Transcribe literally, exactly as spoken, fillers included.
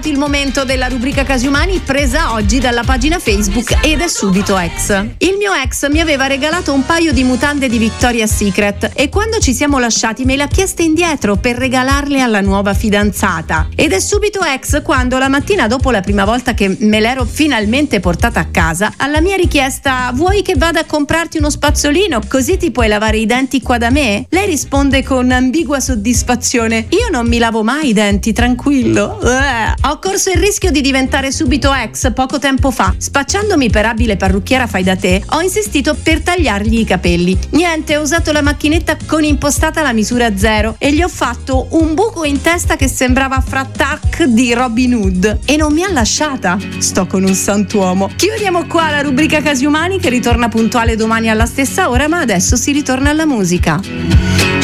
arrivato il momento della rubrica Casi Umani, presa oggi dalla pagina Facebook ed è subito ex. Il mio ex mi aveva regalato un paio di mutande di Victoria's Secret e quando ci siamo lasciati me le ha chieste indietro per regalarle alla nuova fidanzata. Ed è subito ex quando la mattina dopo la prima volta che me l'ero finalmente portata a casa, alla mia richiesta "vuoi che vada a comprarti uno spazzolino così ti puoi lavare i denti qua da me?", lei risponde con ambigua soddisfazione: "Io non mi lavo mai i denti, tranquillo". Uè. Ho corso il rischio di diventare subito ex poco tempo fa. Spacciandomi per abile parrucchiera fai da te, ho insistito per tagliargli i capelli. Niente, ho usato la macchinetta con impostata la misura zero e gli ho fatto un buco in testa che sembrava fra Tac di Robin Hood e non mi ha lasciata. Sto con un santuomo. Chiudiamo qua la rubrica Casi Umani, che ritorna puntuale domani alla stessa ora, ma adesso si ritorna alla musica.